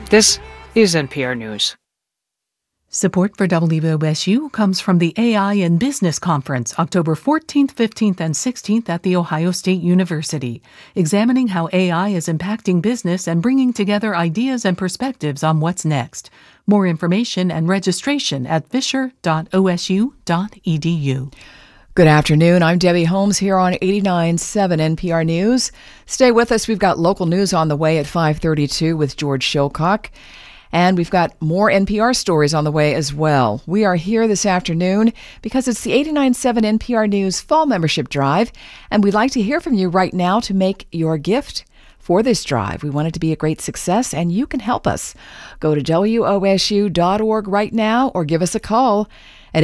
This is NPR News. Support for WOSU comes from the AI in Business Conference, October 14th, 15th, and 16th at The Ohio State University, examining how AI is impacting business and bringing together ideas and perspectives on what's next. More information and registration at fisher.osu.edu. Good afternoon. I'm Debbie Holmes here on 89.7 NPR News. Stay with us. We've got local news on the way at 5:32 with George Shilcock. And we've got more NPR stories on the way as well. We are here this afternoon because it's the 89.7 NPR News Fall Membership Drive, and we'd like to hear from you right now to make your gift for this drive. We want it to be a great success, and you can help us. Go to WOSU.org right now or give us a call at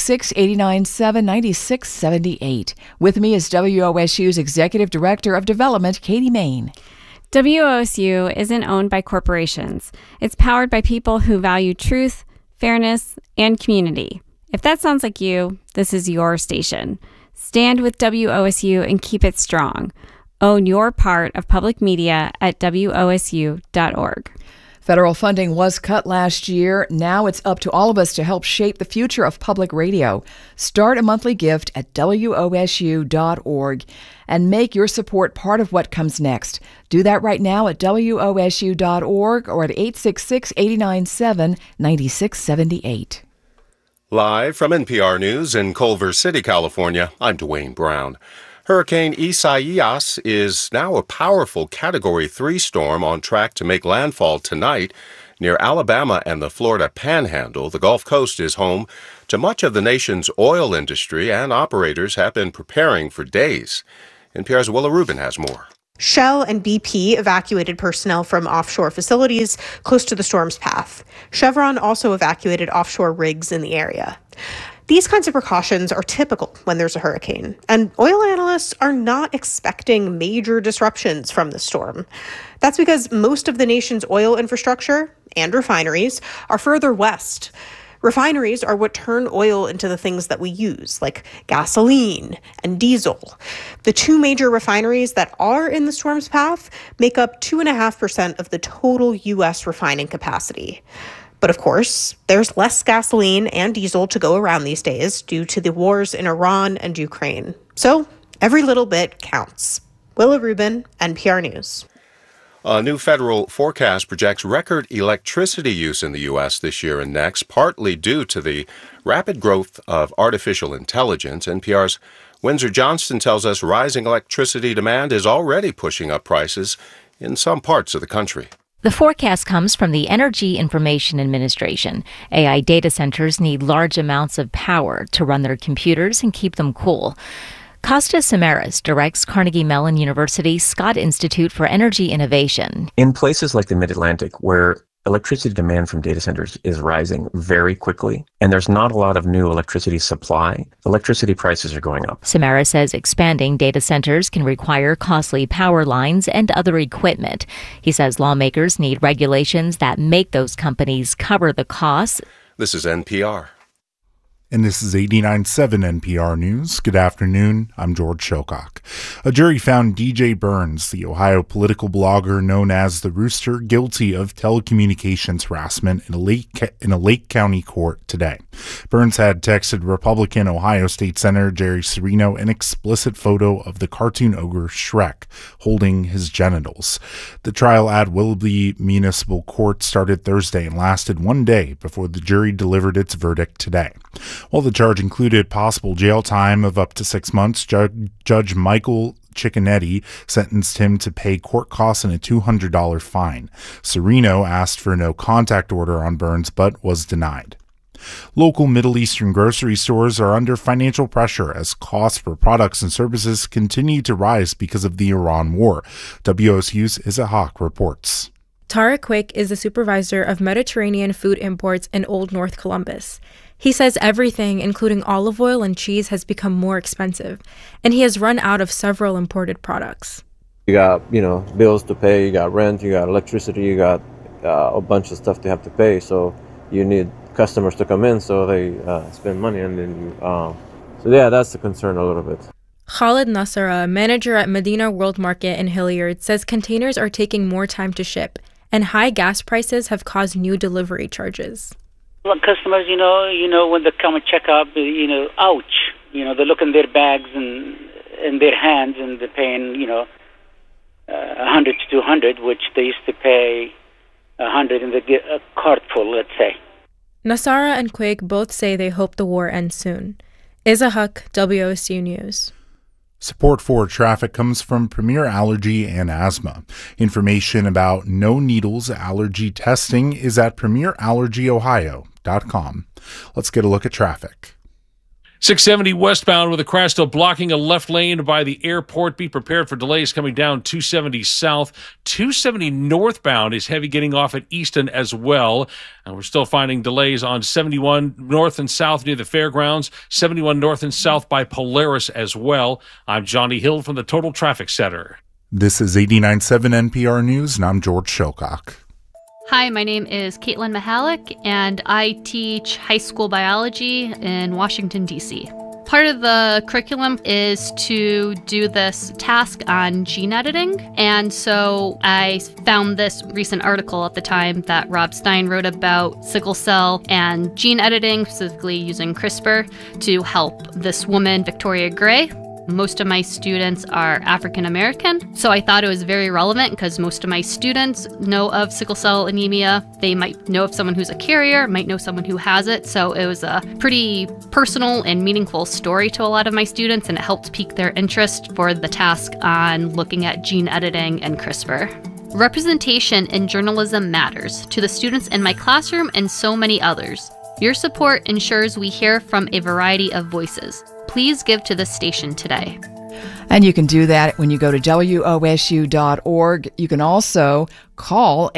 866-897-9678. With me is WOSU's Executive Director of Development, Katie Main. WOSU isn't owned by corporations. It's powered by people who value truth, fairness, and community. If that sounds like you, this is your station. Stand with WOSU and keep it strong. Own your part of public media at WOSU.org. Federal funding was cut last year. Now it's up to all of us to help shape the future of public radio. Start a monthly gift at WOSU.org and make your support part of what comes next. Do that right now at WOSU.org or at 866-897-9678. Live from NPR News in Culver City, California, I'm Dwayne Brown. Hurricane Isaias is now a powerful Category 3 storm on track to make landfall tonight near Alabama and the Florida Panhandle. The Gulf Coast is home to much of the nation's oil industry, and operators have been preparing for days. NPR's Willa Rubin has more. Shell and BP evacuated personnel from offshore facilities close to the storm's path. Chevron also evacuated offshore rigs in the area. These kinds of precautions are typical when there's a hurricane, and oil analysts are not expecting major disruptions from the storm. That's because most of the nation's oil infrastructure and refineries are further west. Refineries are what turn oil into the things that we use, like gasoline and diesel. The two major refineries that are in the storm's path make up 2.5% of the total U.S. refining capacity. But of course, there's less gasoline and diesel to go around these days due to the wars in Iran and Ukraine. So every little bit counts. Willa Rubin, NPR News. A new federal forecast projects record electricity use in the U.S. this year and next, partly due to the rapid growth of artificial intelligence. NPR's Windsor Johnston tells us rising electricity demand is already pushing up prices in some parts of the country. The forecast comes from the Energy Information Administration. AI data centers need large amounts of power to run their computers and keep them cool. Costas Samaras directs Carnegie Mellon University's Scott Institute for Energy Innovation. In places like the Mid-Atlantic, where electricity demand from data centers is rising very quickly, and there's not a lot of new electricity supply, electricity prices are going up. Samaras says expanding data centers can require costly power lines and other equipment. He says lawmakers need regulations that make those companies cover the costs. This is NPR. And this is 89.7 NPR News. Good afternoon. I'm George Shilcock. A jury found DJ Burns, the Ohio political blogger known as the Rooster, guilty of telecommunications harassment in a Lake County court today. Burns had texted Republican Ohio State Senator Jerry Serino an explicit photo of the cartoon ogre Shrek holding his genitals. The trial at Willoughby Municipal Court started Thursday and lasted one day before the jury delivered its verdict today. While the charge included possible jail time of up to 6 months, Judge Michael Cicconetti sentenced him to pay court costs and a $200 fine. Serino asked for a no-contact order on Burns, but was denied. Local Middle Eastern grocery stores are under financial pressure as costs for products and services continue to rise because of the Iran war. WOSU's Isa Hawk reports. Tara Quick is the supervisor of Mediterranean food imports in Old North Columbus. He says everything, including olive oil and cheese, has become more expensive, and he has run out of several imported products. You got, bills to pay, you got rent, you got electricity, you got a bunch of stuff to have to pay, so you need customers to come in so they spend money, and then that's the concern a little bit. Khalid Nasara, manager at Medina World Market in Hilliard, says containers are taking more time to ship, and high gas prices have caused new delivery charges. Well, customers, when they come and check up, ouch. They look in their bags and in their hands, and they're paying, $100 to $200, which they used to pay $100 and they get a cart full, let's say. Nasara and Quake both say they hope the war ends soon. Isa Huck, WOSU News. Support for traffic comes from Premier Allergy and Asthma. Information about no needles allergy testing is at premierallergyohio.com. Let's get a look at traffic. 670 westbound with a crash still blocking a left lane by the airport. Be prepared for delays coming down 270 south. 270 northbound is heavy getting off at Easton as well. And we're still finding delays on 71 north and south near the fairgrounds, 71 north and south by Polaris as well. I'm Johnny Hill from the Total Traffic Center. This is 89.7 NPR News, and I'm George Shilcock. Hi, my name is Caitlin Mahalik, and I teach high school biology in Washington, D.C. Part of the curriculum is to do this task on gene editing, and so I found this recent article at the time that Rob Stein wrote about sickle cell and gene editing, specifically using CRISPR to help this woman, Victoria Gray. Most of my students are African American, so I thought it was very relevant because most of my students know of sickle cell anemia. They might know of someone who's a carrier, might know someone who has it, so it was a pretty personal and meaningful story to a lot of my students, and it helped pique their interest for the task on looking at gene editing and CRISPR. Representation in journalism matters to the students in my classroom and so many others. Your support ensures we hear from a variety of voices. Please give to this station today. And you can do that when you go to WOSU.org. You can also call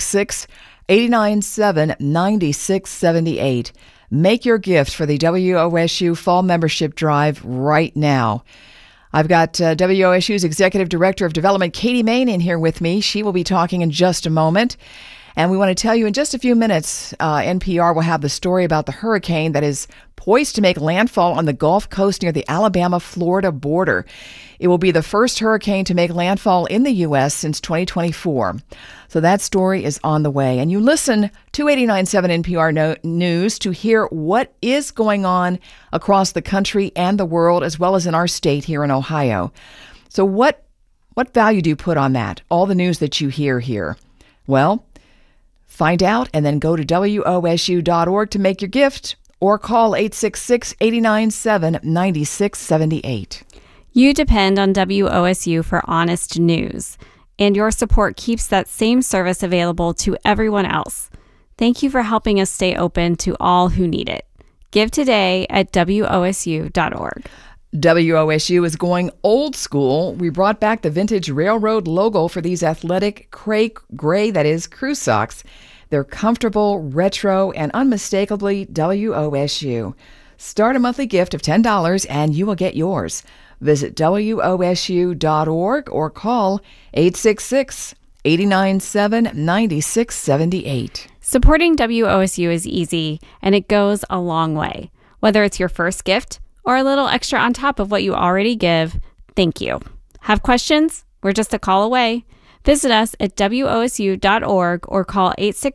866-897-9678. Make your gift for the WOSU Fall Membership Drive right now. I've got WOSU's Executive Director of Development, Katie Main, in here with me. She will be talking in just a moment. And we want to tell you in just a few minutes, NPR will have the story about the hurricane that is poised to make landfall on the Gulf Coast near the Alabama-Florida border. It will be the first hurricane to make landfall in the U.S. since 2024. So that story is on the way. And you listen to 89.7 NPR News to hear what is going on across the country and the world, as well as in our state here in Ohio. So what value do you put on that, all the news that you hear here? Well, find out and then go to WOSU.org to make your gift or call 866-897-9678. You depend on WOSU for honest news, and your support keeps that same service available to everyone else. Thank you for helping us stay open to all who need it. Give today at WOSU.org. WOSU is going old school. We brought back the vintage railroad logo for these athletic gray, that is, crew socks. They're comfortable, retro, and unmistakably WOSU. Start a monthly gift of $10 and you will get yours. Visit WOSU.org or call 866-897-9678. Supporting WOSU is easy, and it goes a long way. Whether it's your first gift or a little extra on top of what you already give, thank you. Have questions? We're just a call away. Visit us at WOSU.org or call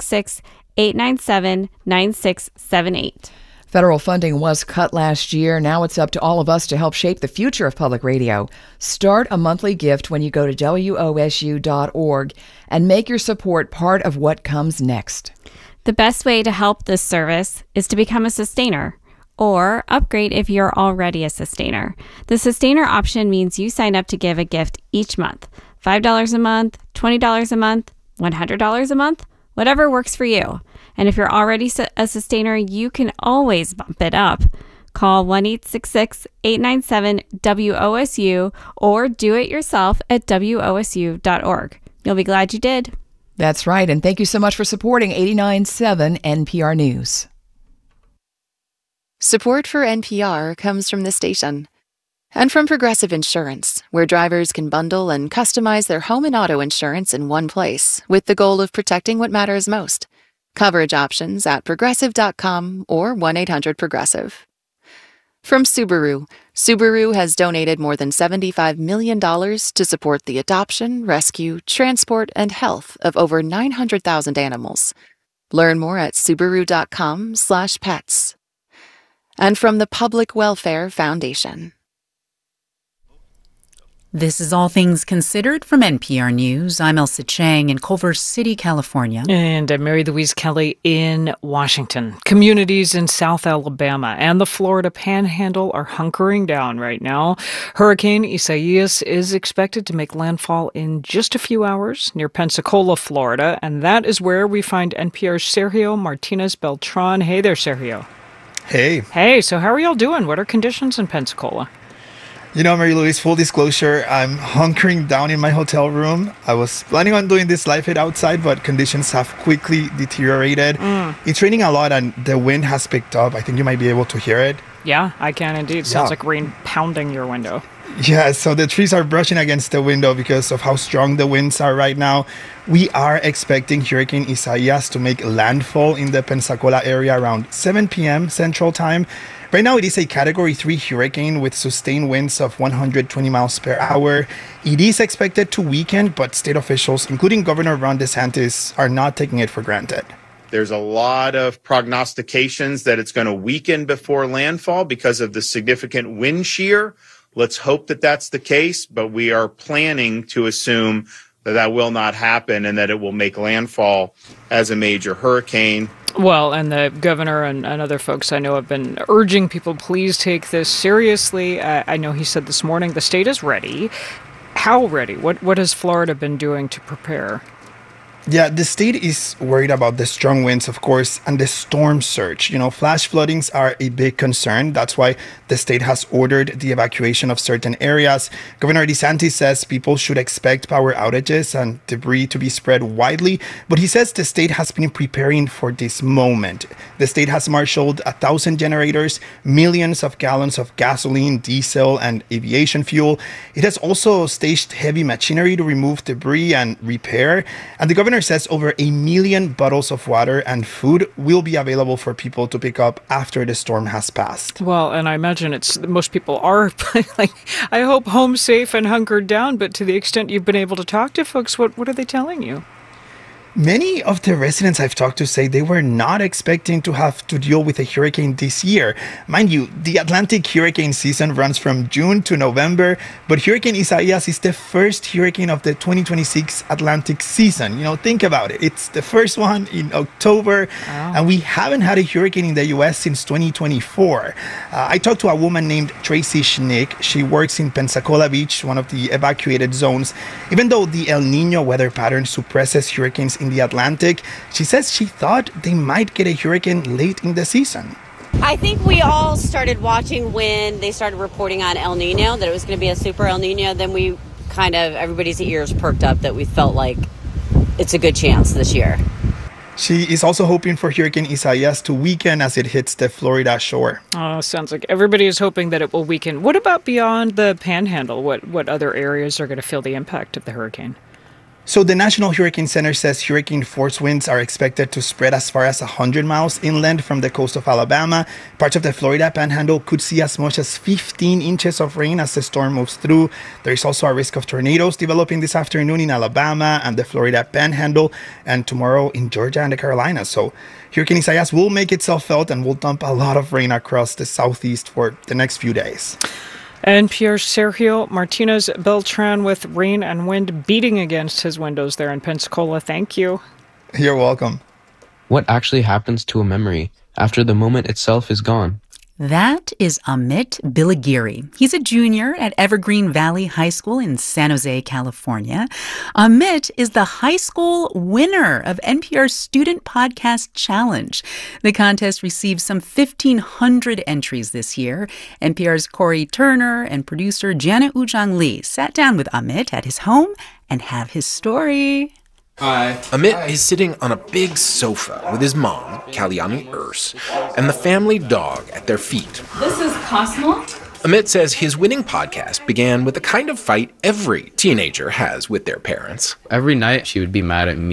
866-897-9678. Federal funding was cut last year. Now it's up to all of us to help shape the future of public radio. Start a monthly gift when you go to WOSU.org and make your support part of what comes next. The best way to help this service is to become a sustainer or upgrade if you're already a sustainer. The sustainer option means you sign up to give a gift each month. $5 a month, $20 a month, $100 a month, whatever works for you. And if you're already a sustainer, you can always bump it up. Call 1-866-897-WOSU or do it yourself at WOSU.org. You'll be glad you did. That's right. And thank you so much for supporting 89.7 NPR News. Support for NPR comes from the station and from Progressive Insurance, where drivers can bundle and customize their home and auto insurance in one place with the goal of protecting what matters most. Coverage options at progressive.com or 1-800-PROGRESSIVE. From Subaru. Subaru has donated more than $75 million to support the adoption, rescue, transport, and health of over 900,000 animals. Learn more at Subaru.com/pets. And from the Public Welfare Foundation. This is All Things Considered from NPR News. I'm Elsa Chang in Culver City, California. And I'm Mary Louise Kelly in Washington. Communities in South Alabama and the Florida Panhandle are hunkering down right now. Hurricane Isaias is expected to make landfall in just a few hours near Pensacola, Florida. And that is where we find NPR's Sergio Martinez Beltran. Hey there, Sergio. Hey. Hey, so how are y'all doing? What are conditions in Pensacola? You know, Mary Louise, full disclosure, I'm hunkering down in my hotel room. I was planning on doing this live hit outside, but conditions have quickly deteriorated. It's raining a lot and the wind has picked up. I think you might be able to hear it. Yeah, I can indeed. Sounds like rain pounding your window. Yeah, so the trees are brushing against the window because of how strong the winds are right now. We are expecting Hurricane Isaias to make landfall in the Pensacola area around 7 p.m. Central Time. Right now, it is a Category 3 hurricane with sustained winds of 120 miles per hour. It is expected to weaken, but state officials, including Governor Ron DeSantis, are not taking it for granted. There's a lot of prognostications that it's going to weaken before landfall because of the significant wind shear. Let's hope that that's the case, but we are planning to assume that that will not happen and that it will make landfall as a major hurricane. Well, and the governor and other folks I know have been urging people, please take this seriously. I know he said this morning the state is ready. How ready? What has Florida been doing to prepare? Yeah, the state is worried about the strong winds, of course, and the storm surge. You know, flash floodings are a big concern. That's why the state has ordered the evacuation of certain areas. Governor DeSantis says people should expect power outages and debris to be spread widely, but he says the state has been preparing for this moment. The state has marshaled 1,000 generators, millions of gallons of gasoline, diesel, and aviation fuel. It has also staged heavy machinery to remove debris and repair. And the governor says over 1 million bottles of water and food will be available for people to pick up after the storm has passed. Well, and I imagine most people are like, I hope home safe and hunkered down, but to the extent you've been able to talk to folks, what are they telling you? Many of the residents I've talked to say they were not expecting to have to deal with a hurricane this year. Mind you, the Atlantic hurricane season runs from June to November, but Hurricane Isaias is the first hurricane of the 2026 Atlantic season. You know, think about it. It's the first one in October, and we haven't had a hurricane in the U.S. since 2024. I talked to a woman named Tracy Schnick. She works in Pensacola Beach, one of the evacuated zones. Even though the El Niño weather pattern suppresses hurricanes in the Atlantic, she says she thought they might get a hurricane late in the season. I think we all started watching when they started reporting on El Nino, that it was going to be a super El Nino. Then we everybody's ears perked up that we felt like it's a good chance this year. She is also hoping for Hurricane Isaias to weaken as it hits the Florida shore. Oh, sounds like everybody is hoping that it will weaken. What about beyond the Panhandle? What other areas are going to feel the impact of the hurricane? So the National Hurricane Center says hurricane force winds are expected to spread as far as 100 miles inland from the coast of Alabama. Parts of the Florida Panhandle could see as much as 15 inches of rain as the storm moves through. There is also a risk of tornadoes developing this afternoon in Alabama and the Florida Panhandle, and tomorrow in Georgia and the Carolinas. So Hurricane Isaias will make itself felt and will dump a lot of rain across the southeast for the next few days. NPR's Sergio Martinez Beltran with rain and wind beating against his windows there in Pensacola. Thank you. You're welcome. What actually happens to a memory after the moment itself is gone? That is Amit Bilagiri. He's a junior at Evergreen Valley High School in San Jose, California. Amit is the high school winner of NPR's Student Podcast Challenge. The contest received some 1,500 entries this year. NPR's Corey Turner and producer Jana Ujang Lee sat down with Amit at his home and have his story. Hi. Amit is sitting on a big sofa with his mom, Kalyani Urs, and the family dog at their feet. This is Cosmo. Amit says his winning podcast began with the kind of fight every teenager has with their parents. Every night she would be mad at me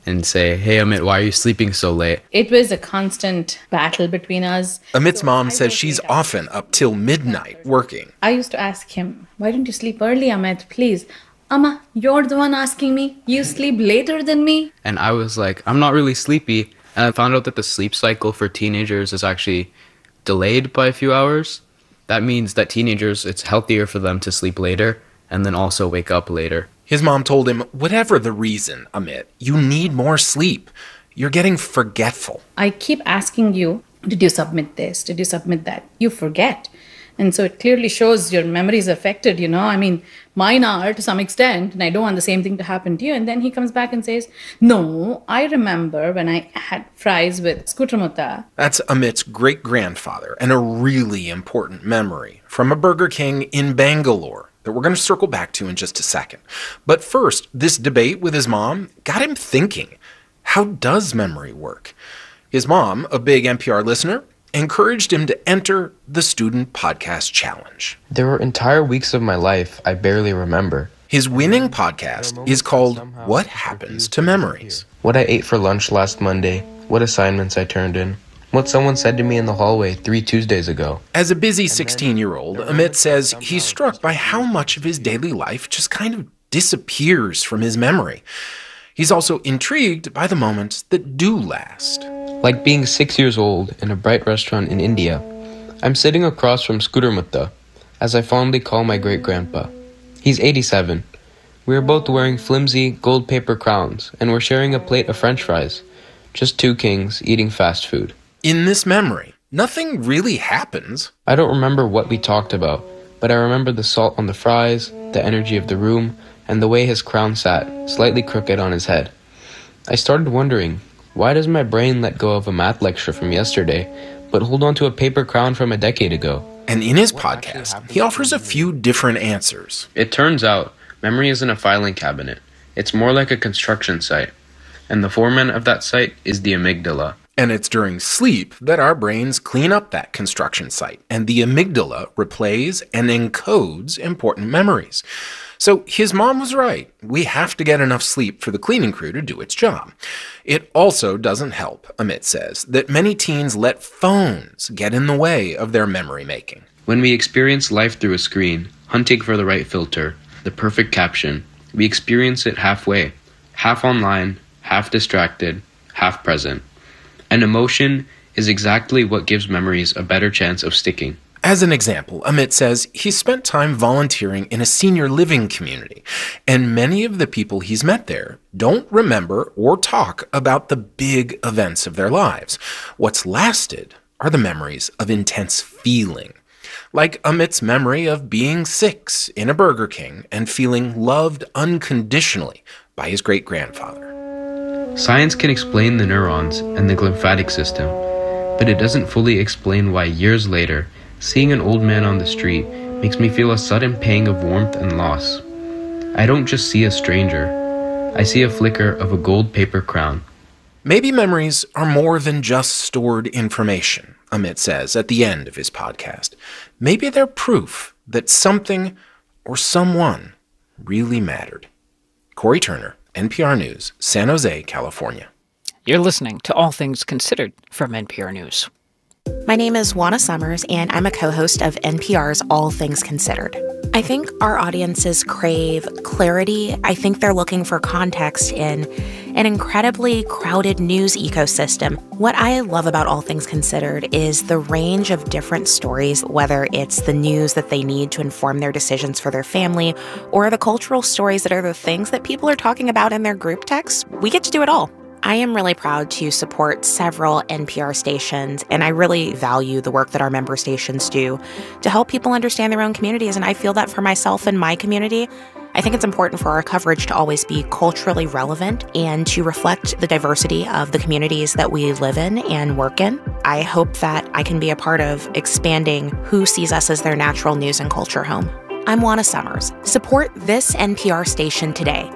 and say, "Hey, Amit, why are you sleeping so late?" It was a constant battle between us. Amit's mom says she's often up till midnight working. I used to ask him, "Why don't you sleep early, Amit, please?" "Amma, you're the one asking me. You sleep later than me." And I was like, "I'm not really sleepy." And I found out that the sleep cycle for teenagers is actually delayed by a few hours. That means that teenagers, it's healthier for them to sleep later and then also wake up later. His mom told him, whatever the reason, Amit, you need more sleep. You're getting forgetful. I keep asking you, did you submit this? Did you submit that? You forget. And so it clearly shows your memory is affected, you know. I mean, mine are to some extent, and I don't want the same thing to happen to you. And then he comes back and says, "No, I remember when I had fries with Skutramuta." That's Amit's great-grandfather, and a really important memory from a Burger King in Bangalore that we're going to circle back to in just a second. But first, this debate with his mom got him thinking, how does memory work? His mom, a big NPR listener, encouraged him to enter the Student Podcast Challenge. There were entire weeks of my life I barely remember. His winning podcast is called What Happens to Memories? What I ate for lunch last Monday, what assignments I turned in, what someone said to me in the hallway 3 Tuesdays ago. As a busy 16-year-old, Amit says he's struck by how much of his daily life just kind of disappears from his memory. He's also intrigued by the moments that do last. Like being 6 years old in a bright restaurant in India. I'm sitting across from Skutramuta, as I fondly call my great-grandpa. He's 87. We are both wearing flimsy gold paper crowns, and we're sharing a plate of French fries. Just two kings eating fast food. In this memory, nothing really happens. I don't remember what we talked about, but I remember the salt on the fries, the energy of the room, and the way his crown sat, slightly crooked on his head. I started wondering, why does my brain let go of a math lecture from yesterday, but hold on to a paper crown from a decade ago? And in his podcast, he offers a few different answers. It turns out, memory isn't a filing cabinet. It's more like a construction site. And the foreman of that site is the amygdala. And it's during sleep that our brains clean up that construction site, and the amygdala replays and encodes important memories. So his mom was right. We have to get enough sleep for the cleaning crew to do its job. It also doesn't help, Amit says, that many teens let phones get in the way of their memory making. When we experience life through a screen, hunting for the right filter, the perfect caption, we experience it halfway, half online, half distracted, half present. And emotion is exactly what gives memories a better chance of sticking. As an example, Amit says he spent time volunteering in a senior living community, and many of the people he's met there don't remember or talk about the big events of their lives. What's lasted are the memories of intense feeling, like Amit's memory of being 6 in a Burger King and feeling loved unconditionally by his great-grandfather. Science can explain the neurons and the glymphatic system, but it doesn't fully explain why years later, seeing an old man on the street makes me feel a sudden pang of warmth and loss. I don't just see a stranger. I see a flicker of a gold paper crown. Maybe memories are more than just stored information, Amit says at the end of his podcast. Maybe they're proof that something or someone really mattered. Corey Turner, NPR News, San Jose, California. You're listening to All Things Considered from NPR News. My name is Juana Summers, and I'm a co-host of NPR's All Things Considered. I think our audiences crave clarity. I think they're looking for context in an incredibly crowded news ecosystem. What I love about All Things Considered is the range of different stories, whether it's the news that they need to inform their decisions for their family, or the cultural stories that are the things that people are talking about in their group texts. We get to do it all. I am really proud to support several NPR stations, and I really value the work that our member stations do to help people understand their own communities, and I feel that for myself and my community. I think it's important for our coverage to always be culturally relevant and to reflect the diversity of the communities that we live in and work in. I hope that I can be a part of expanding who sees us as their natural news and culture home. I'm Juana Summers. Support this NPR station today.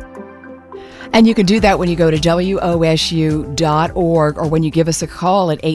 And you can do that when you go to WOSU.org or when you give us a call at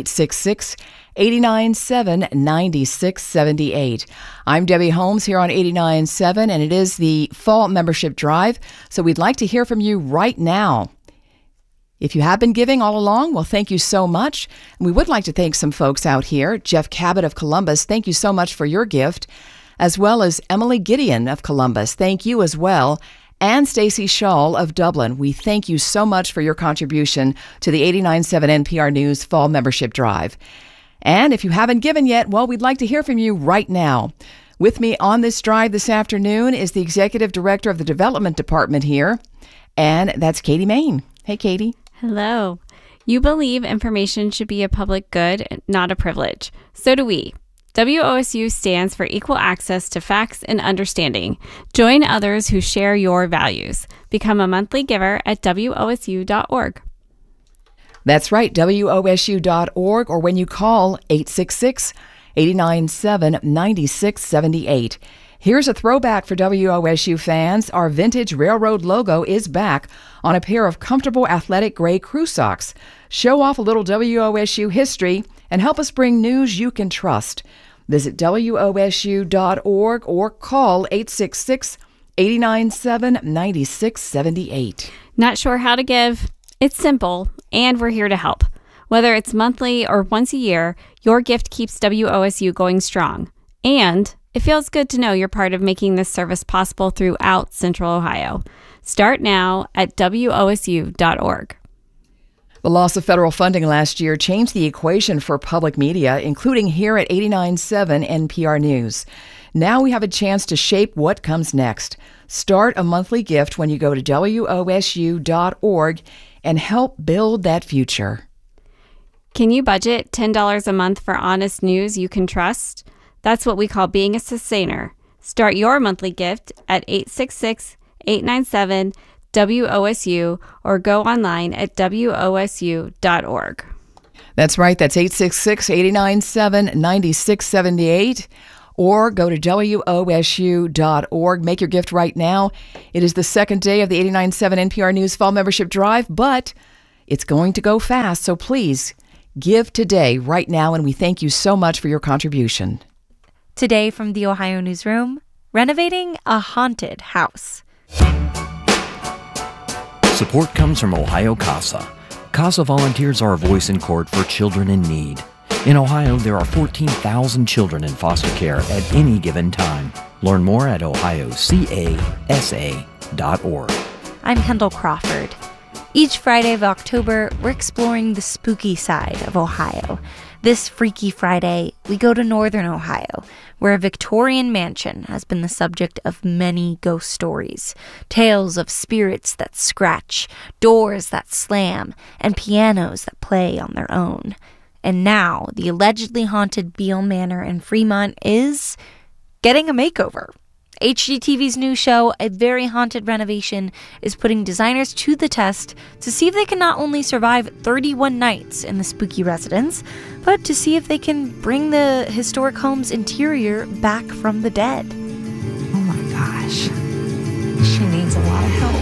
866-897-9678. I'm Debbie Holmes here on 89.7, and it is the fall membership drive, so we'd like to hear from you right now. If you have been giving all along, well, thank you so much. And we would like to thank some folks out here. Jeff Cabot of Columbus, thank you so much for your gift, as well as Emily Gideon of Columbus. Thank you as well. And Stacey Shaw of Dublin. We thank you so much for your contribution to the 89.7 NPR News Fall Membership Drive. And if you haven't given yet, well, we'd like to hear from you right now. With me on this drive this afternoon is the Executive Director of the Development Department here, and that's Katie Main. Hey, Katie. Hello. You believe information should be a public good, not a privilege. So do we. WOSU stands for equal access to facts and understanding. Join others who share your values. Become a monthly giver at WOSU.org. That's right, WOSU.org, or when you call 866-897-9678. Here's a throwback for WOSU fans. Our vintage railroad logo is back on a pair of comfortable athletic gray crew socks. Show off a little WOSU history and help us bring news you can trust. Visit WOSU.org or call 866-897-9678. Not sure how to give? It's simple, and we're here to help. Whether it's monthly or once a year, your gift keeps WOSU going strong. And it feels good to know you're part of making this service possible throughout Central Ohio. Start now at WOSU.org. The loss of federal funding last year changed the equation for public media, including here at 89.7 NPR News. Now we have a chance to shape what comes next. Start a monthly gift when you go to WOSU.org and help build that future. Can you budget $10 a month for honest news you can trust? That's what we call being a sustainer. Start your monthly gift at 866-897-WOSU or go online at WOSU.org. That's right. That's 866-897-9678 or go to WOSU.org. Make your gift right now. It is the second day of the 89.7 NPR News Fall Membership Drive, but it's going to go fast, so please give today, right now, and we thank you so much for your contribution. Today from the Ohio Newsroom, renovating a haunted house. Support comes from Ohio CASA. CASA volunteers are a voice in court for children in need. In Ohio, there are 14,000 children in foster care at any given time. Learn more at ohiocasa.org. I'm Kendall Crawford. Each Friday of October, we're exploring the spooky side of Ohio. This Freaky Friday, we go to Northern Ohio, where a Victorian mansion has been the subject of many ghost stories. Tales of spirits that scratch, doors that slam, and pianos that play on their own. And now, the allegedly haunted Beale Manor in Fremont is getting a makeover. HGTV's new show, A Very Haunted Renovation, is putting designers to the test to see if they can not only survive 31 nights in the spooky residence, but to see if they can bring the historic home's interior back from the dead. Oh my gosh. She needs a lot of help.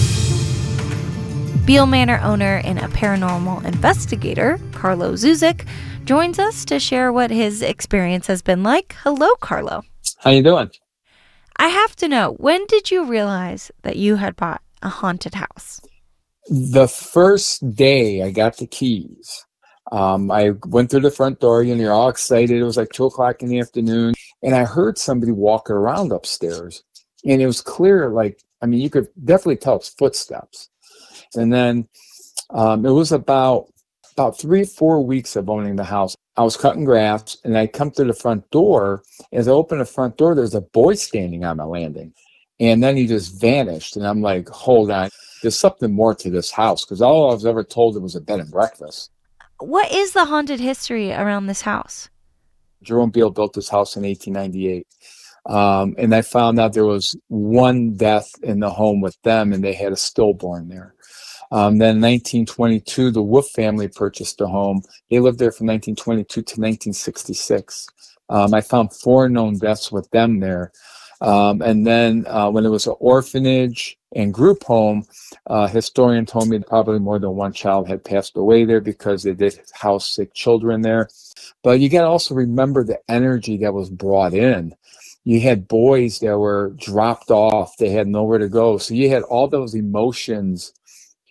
Beale Manor owner and a paranormal investigator, Carlo Zuzik, joins us to share what his experience has been like. Hello, Carlo. How you doing? I have to know, when did you realize that you had bought a haunted house? The first day I got the keys, I went through the front door, you're all excited. It was like 2 o'clock in the afternoon, and I heard somebody walking around upstairs. And it was clear, you could definitely tell it's footsteps. And then it was about 3 or 4 weeks of owning the house. I was cutting grass, and I come to the front door. As I open the front door, there's a boy standing on my landing. And then he just vanished. And I'm like, hold on, there's something more to this house, because all I was ever told it was a bed and breakfast. What is the haunted history around this house? Jerome Beale built this house in 1898. And I found out there was one death in the home with them, and they had a stillborn there. Then in 1922, the Wolf family purchased the home. They lived there from 1922 to 1966. I found 4 known deaths with them there. And then when it was an orphanage and group home, a historian told me probably more than one child had passed away there because they did house sick children there. But you got to also remember the energy that was brought in. You had boys that were dropped off. They had nowhere to go. So you had all those emotions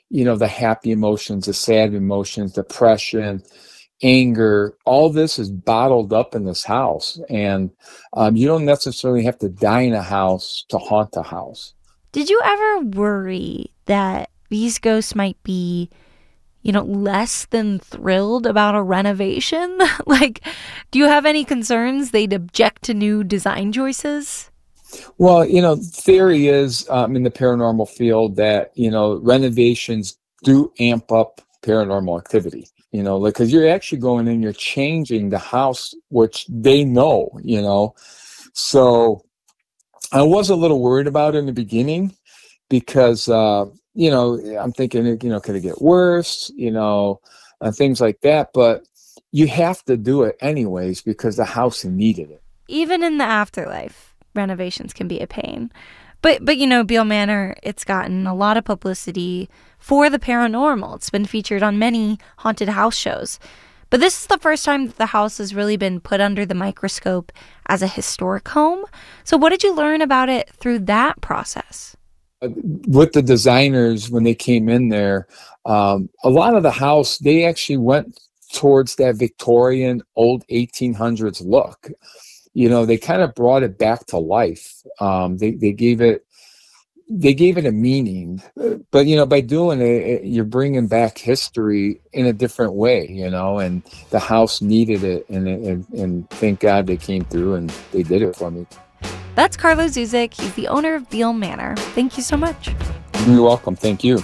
the happy emotions, the sad emotions, depression, anger, all this is bottled up in this house. And you don't necessarily have to die in a house to haunt a house. Did you ever worry that these ghosts might be, less than thrilled about a renovation? Like, do you have any concerns they'd object to new design choices? Well, theory is in the paranormal field that, renovations do amp up paranormal activity, because you're actually going in, you're changing the house, which they know, So I was a little worried about it in the beginning because, I'm thinking, could it get worse, and things like that. But you have to do it anyways because the house needed it. Even in the afterlife, renovations can be a pain. But Beale Manor, it's gotten a lot of publicity for the paranormal. It's been featured on many haunted house shows. But this is the first time that the house has really been put under the microscope as a historic home. So what did you learn about it through that process? With the designers, when they came in there, a lot of the house, they actually went towards that Victorian old 1800s look. They kind of brought it back to life. They gave it a meaning, but by doing it, you're bringing back history in a different way, and the house needed it, and thank God they came through and they did it for me. That's Carlo Zuzik. He's the owner of Beale Manor. Thank you so much. You're welcome. Thank you.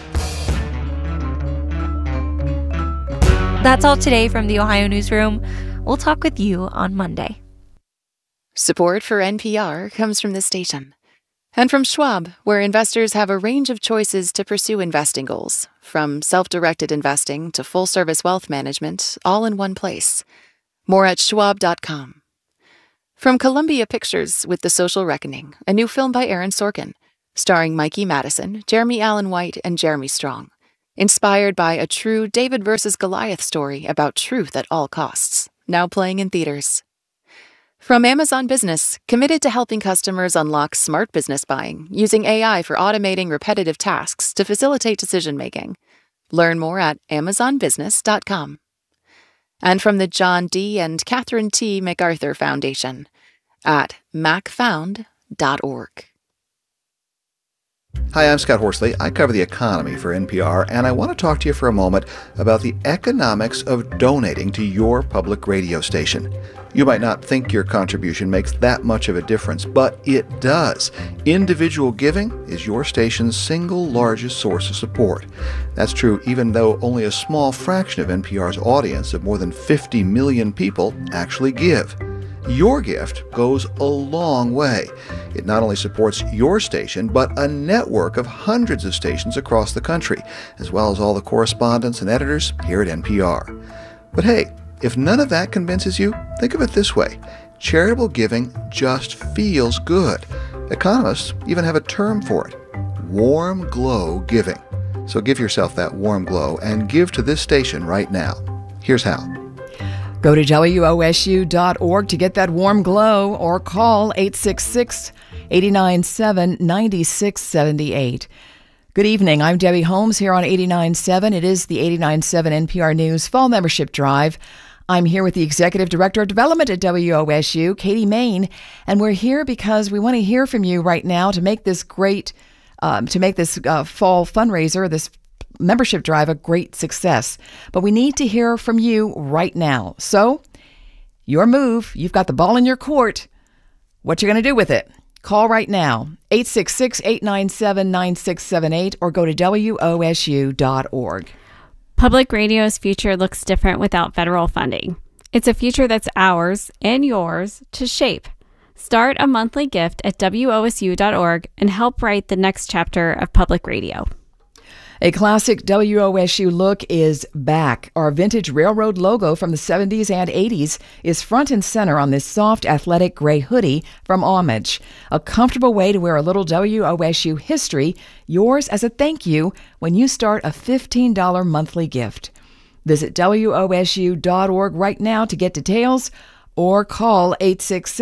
That's all today from the Ohio Newsroom. We'll talk with you on Monday. Support for NPR comes from this station. And from Schwab, where investors have a range of choices to pursue investing goals, from self-directed investing to full-service wealth management, all in one place. More at schwab.com. From Columbia Pictures with The Social Reckoning, a new film by Aaron Sorkin, starring Mikey Madison, Jeremy Allen White, and Jeremy Strong. Inspired by a true David versus Goliath story about truth at all costs. Now playing in theaters. From Amazon Business, committed to helping customers unlock smart business buying using AI for automating repetitive tasks to facilitate decision-making. Learn more at amazonbusiness.com. And from the John D. and Catherine T. MacArthur Foundation at macfound.org. Hi, I'm Scott Horsley. I cover the economy for NPR, and I want to talk to you for a moment about the economics of donating to your public radio station. You might not think your contribution makes that much of a difference, but it does. Individual giving is your station's single largest source of support. That's true even though only a small fraction of NPR's audience of more than 50 million people actually give. Your gift goes a long way. It not only supports your station, but a network of hundreds of stations across the country, as well as all the correspondents and editors here at NPR. But hey, if none of that convinces you, think of it this way. Charitable giving just feels good. Economists even have a term for it: warm glow giving. So give yourself that warm glow and give to this station right now. Here's how. Go to WOSU.org to get that warm glow or call 866-897-9678. Good evening. I'm Debbie Holmes here on 89.7. It is the 89.7 NPR News Fall Membership Drive. I'm here with the Executive Director of Development at WOSU, Katie Main, and we're here because we want to hear from you right now to make this great, fall fundraiser, this membership drive, a great success. But we need to hear from you right now. So, your move. You've got the ball in your court. What you going to do with it? Call right now, 866-897-9678, or go to WOSU.org. Public radio's future looks different without federal funding. It's a future that's ours and yours to shape. Start a monthly gift at WOSU.org and help write the next chapter of public radio. A classic WOSU look is back. Our vintage railroad logo from the 70s and 80s is front and center on this soft, athletic gray hoodie from Homage. A comfortable way to wear a little WOSU history, yours as a thank you when you start a $15 monthly gift. Visit WOSU.org right now to get details or call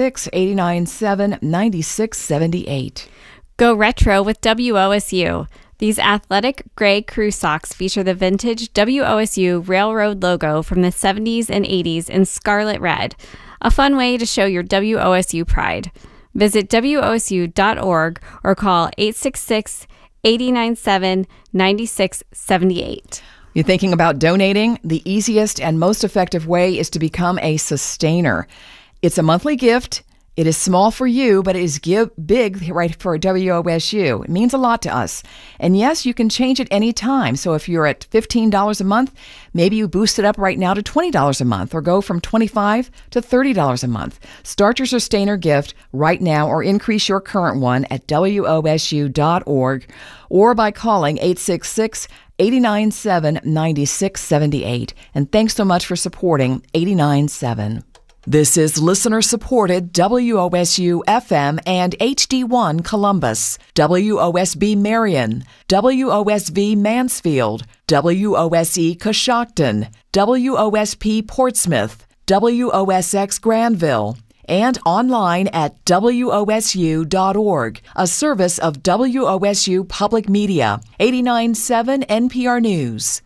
866-897-9678. Go retro with WOSU. These athletic gray crew socks feature the vintage WOSU Railroad logo from the 70s and 80s in scarlet red, a fun way to show your WOSU pride. Visit WOSU.org or call 866-897-9678. You're thinking about donating? The easiest and most effective way is to become a sustainer. It's a monthly gift. It is small for you, but it is big right for WOSU. It means a lot to us. And yes, you can change it any time. So if you're at $15 a month, maybe you boost it up right now to $20 a month or go from $25 to $30 a month. Start your sustainer gift right now or increase your current one at WOSU.org or by calling 866-897-9678. And thanks so much for supporting 89.7. This is listener-supported WOSU FM and HD1 Columbus, WOSB Marion, WOSV Mansfield, WOSE Coshocton, WOSP Portsmouth, WOSX Granville, and online at WOSU.org, a service of WOSU Public Media, 89.7 NPR News.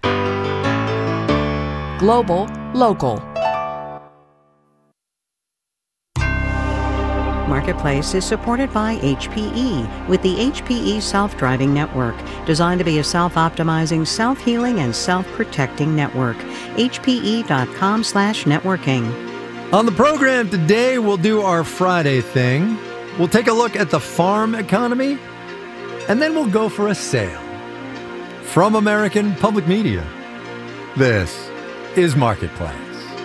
Global, local. Marketplace is supported by HPE with the HPE Self-Driving Network, designed to be a self-optimizing, self-healing, and self-protecting network. HPE.com/networking. On the program today, we'll do our Friday thing. We'll take a look at the farm economy, and then we'll go for a sail. From American Public Media, this is Marketplace.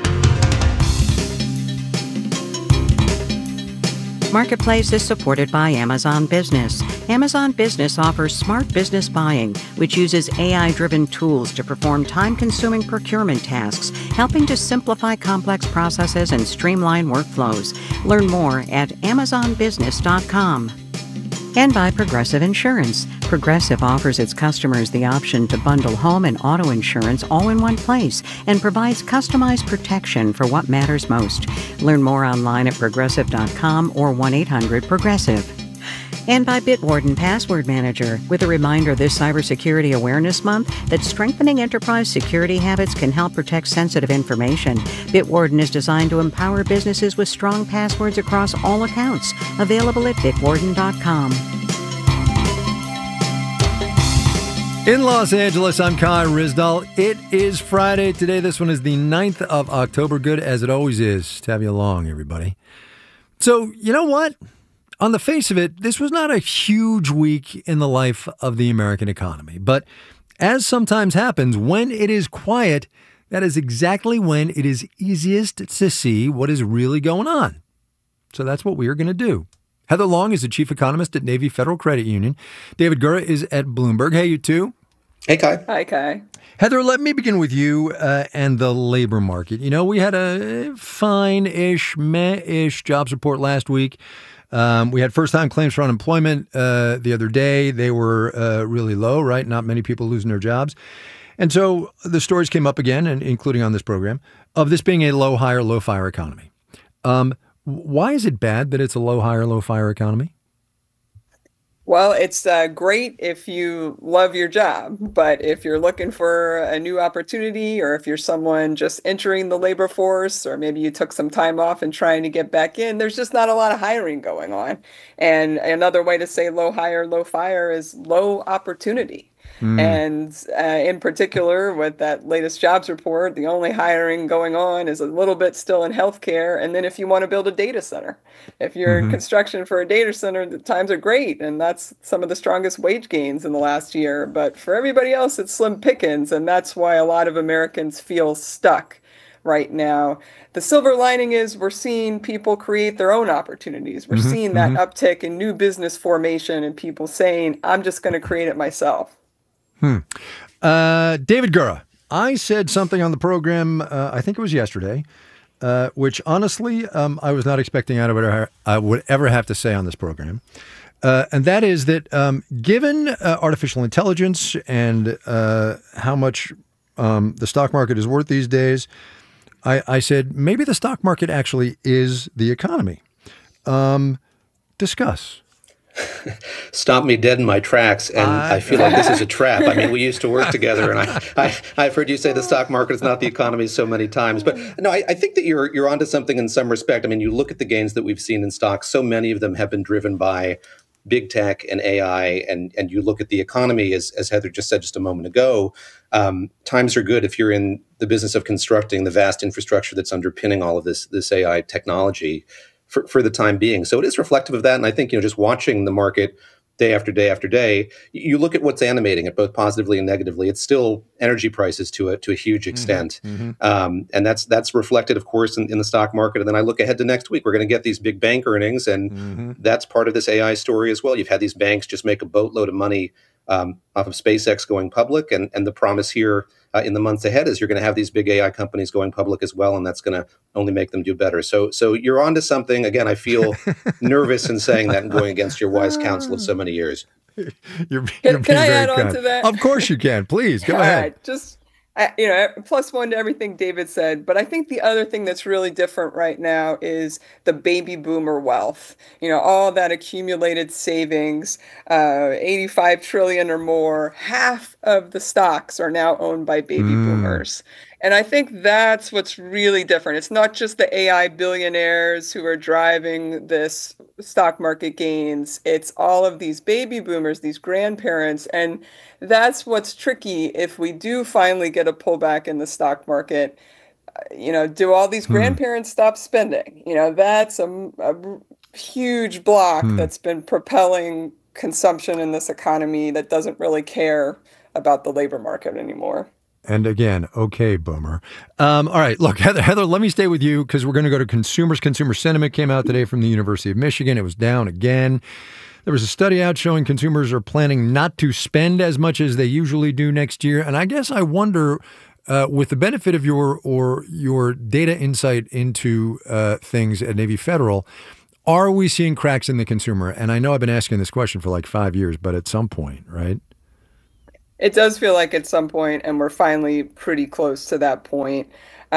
Marketplace is supported by Amazon Business. Amazon Business offers smart business buying, which uses AI-driven tools to perform time-consuming procurement tasks, helping to simplify complex processes and streamline workflows. Learn more at amazonbusiness.com. And by Progressive Insurance. Progressive offers its customers the option to bundle home and auto insurance all in one place and provides customized protection for what matters most. Learn more online at progressive.com or 1-800-PROGRESSIVE. And by Bitwarden Password Manager, with a reminder this Cybersecurity Awareness Month that strengthening enterprise security habits can help protect sensitive information. Bitwarden is designed to empower businesses with strong passwords across all accounts. Available at bitwarden.com. In Los Angeles, I'm Kai Ryssdal. It is Friday today. This one is the 9th of October. Good as it always is to have you along, everybody. So, you know what? On the face of it, this was not a huge week in the life of the American economy. But as sometimes happens, when it is quiet, that is exactly when it is easiest to see what is really going on. So that's what we are going to do. Heather Long is the chief economist at Navy Federal Credit Union. David Gura is at Bloomberg. Hey, you two. Hey, Kai. Hi, Kai. Heather, let me begin with you and the labor market. You know, we had a fine-ish, meh-ish jobs report last week. We had first-time claims for unemployment the other day. They were really low, right? Not many people losing their jobs. And so the stories came up again, and including on this program, of this being a low-hire, low-fire economy. Why is it bad that it's a low-hire, low-fire economy? Well, it's great if you love your job, but if you're looking for a new opportunity, or if you're someone just entering the labor force, or maybe you took some time off and trying to get back in, there's just not a lot of hiring going on. And another way to say low hire, low fire is low opportunity. And in particular, with that latest jobs report, the only hiring going on is a little bit still in healthcare. And then if you want to build a data center, if you're in construction for a data center, the times are great. And that's some of the strongest wage gains in the last year. But for everybody else, it's slim pickings. And that's why a lot of Americans feel stuck right now. The silver lining is we're seeing people create their own opportunities. We're seeing that uptick in new business formation and people saying, I'm just going to create it myself. David Gura, I said something on the program, I think it was yesterday, which honestly, I was not expecting I would ever have to say on this program. And that is that given artificial intelligence and how much the stock market is worth these days, I said maybe the stock market actually is the economy. Discuss. stop me dead in my tracks, and I feel like this is a trap. I mean, we used to work together, and I've heard you say the stock market is not the economy so many times. But no, I think that you're onto something in some respect. I mean, you look at the gains that we've seen in stocks. So many of them have been driven by big tech and AI, and you look at the economy, as Heather just said just a moment ago, times are good if you're in the business of constructing the vast infrastructure that's underpinning all of this AI technology for the time being. So it is reflective of that. And I think, just watching the market day after day after day, you look at what's animating it both positively and negatively. It's still energy prices to a huge extent. And that's reflected, of course, in the stock market. And then I look ahead to next week. We're going to get these big bank earnings, and that's part of this AI story as well. You've had these banks just make a boatload of money off of SpaceX going public. And the promise here in the months ahead is you're going to have these big AI companies going public as well, and that's going to only make them do better. So you're onto something. Again, I feel nervous in saying that and going against your wise counsel of so many years. You're Can I very add on kind. to that? Of course you can. Please, go ahead. Plus one to everything David said. But I think the other thing that's really different right now is the baby boomer wealth. All that accumulated savings, 85 trillion or more. Half of the stocks are now owned by baby boomers. And I think that's what's really different. It's not just the AI billionaires who are driving this stock market gains. It's all of these baby boomers, these grandparents. And that's what's tricky if we do finally get a pullback in the stock market. Do all these grandparents stop spending? That's a huge block that's been propelling consumption in this economy that doesn't really care about the labor market anymore. And again, okay, boomer. All right, look, Heather, let me stay with you because we're going to go to consumers. Consumer sentiment came out today from the University of Michigan. It was down again. There was a study out showing consumers are planning not to spend as much as they usually do next year. And I guess I wonder, with the benefit of your data insight into things at Navy Federal, are we seeing cracks in the consumer? And I know I've been asking this question for like 5 years, but at some point, right? It does feel like at some point, and we're finally pretty close to that point.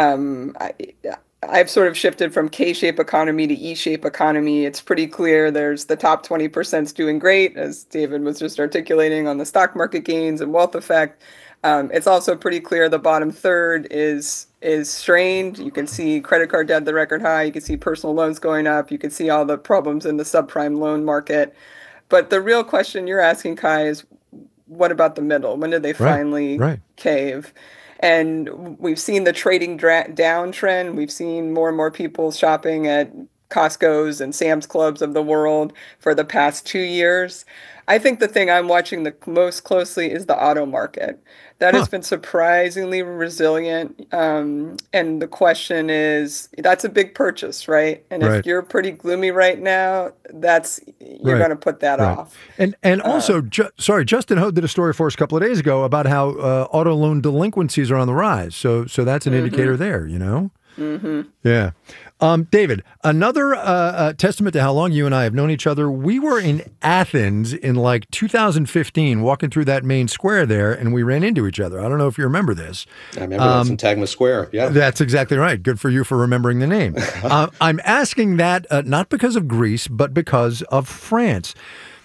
I've sort of shifted from K-shape economy to E-shape economy. It's pretty clear there's the top 20% doing great, as David was just articulating on the stock market gains and wealth effect. It's also pretty clear the bottom third is strained. You can see credit card debt at the record high. You can see personal loans going up. You can see all the problems in the subprime loan market. But the real question you're asking, Kai, is what about the middle? When did they finally cave? And we've seen the trading downtrend. We've seen more and more people shopping at Costco's and Sam's Clubs of the world for the past 2 years. I think the thing I'm watching the most closely is the auto market. That has been surprisingly resilient. And the question is, that's a big purchase, right? And if you're pretty gloomy right now, you're going to put that off. And also, Justin Ho did a story for us a couple of days ago about how auto loan delinquencies are on the rise. So that's an indicator there, Yeah. David, another testament to how long you and I have known each other. We were in Athens in like 2015, walking through that main square there, and we ran into each other. I don't know if you remember this. I remember that, Syntagma Square. Yeah, that's exactly right. Good for you for remembering the name. I'm asking that not because of Greece, but because of France.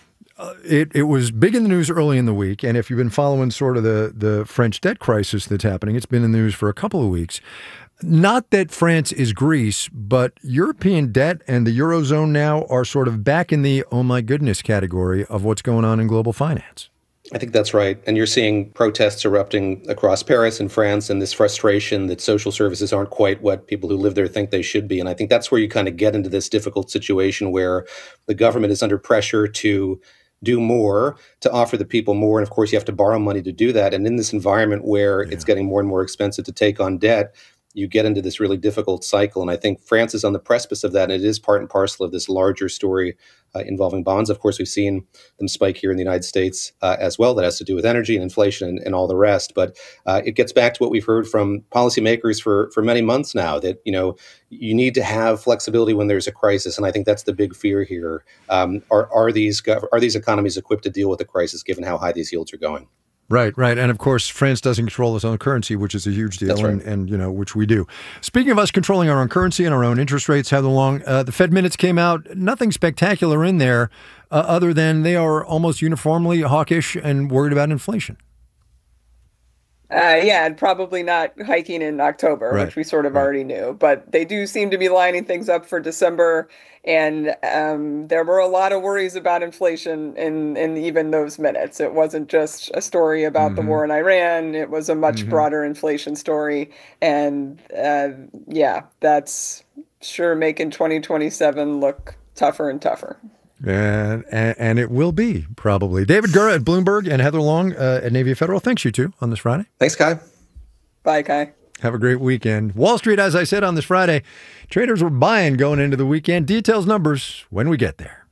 It was big in the news early in the week, and if you've been following sort of the French debt crisis that's happening, it's been in the news for a couple of weeks. Not that France is Greece, but European debt and the Eurozone now are sort of back in the oh my goodness category of what's going on in global finance. I think that's right. And you're seeing protests erupting across Paris and France, and this frustration that social services aren't quite what people who live there think they should be. And I think that's where you kind of get into this difficult situation where the government is under pressure to do more, to offer the people more. And of course, you have to borrow money to do that. And in this environment where it's getting more and more expensive to take on debt, you get into this really difficult cycle. And I think France is on the precipice of that. And it is part and parcel of this larger story involving bonds. Of course, we've seen them spike here in the United States as well. That has to do with energy and inflation and all the rest. But it gets back to what we've heard from policymakers for many months now, that, you need to have flexibility when there's a crisis. And I think that's the big fear here. Are these economies equipped to deal with the crisis given how high these yields are going? Right. And of course, France doesn't control its own currency, which is a huge deal, That's right. and which we do. Speaking of us controlling our own currency and our own interest rates, Heather Long, the Fed minutes came out. Nothing spectacular in there, other than they are almost uniformly hawkish and worried about inflation. And probably not hiking in October, Right. which we sort of already knew. But they do seem to be lining things up for December. And there were a lot of worries about inflation in even those minutes. It wasn't just a story about the war in Iran. It was a much broader inflation story. And that's sure making 2027 look tougher and tougher. And it will be, probably. David Gura at Bloomberg and Heather Long at Navy Federal. Thanks, you two, on this Friday. Thanks, Kai. Bye, Kai. Have a great weekend. Wall Street, as I said on this Friday, traders were buying going into the weekend. Details, numbers when we get there.